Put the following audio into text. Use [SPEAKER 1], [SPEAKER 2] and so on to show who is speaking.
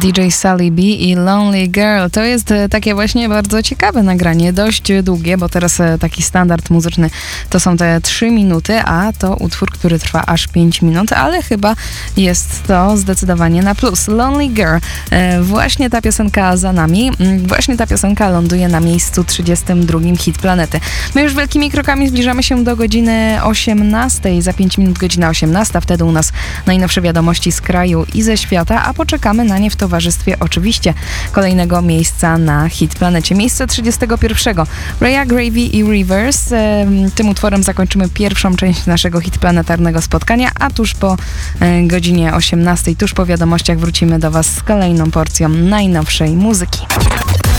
[SPEAKER 1] DJ Sally B i Lonely Girl. To jest takie właśnie bardzo ciekawe nagranie, dość długie, bo teraz taki standard muzyczny to są te 3 minuty, a to utwór, który trwa aż 5 minut, ale chyba jest to zdecydowanie na plus. Lonely Girl. Właśnie ta piosenka za nami. Właśnie ta piosenka ląduje na miejscu 32 Hit Planety. My już wielkimi krokami zbliżamy się do godziny 18. Za 5 minut godzina 18. Wtedy u nas najnowsze wiadomości z kraju i ze świata, a poczekamy na nie w towarzystwie oczywiście kolejnego miejsca na Hit Planecie. Miejsce 31. Raya Gravy i Rivers. Tym utworem zakończymy pierwszą część naszego hitplanetarnego spotkania, a tuż po godzinie 18, tuż po wiadomościach wrócimy do Was z kolejną porcją najnowszej muzyki.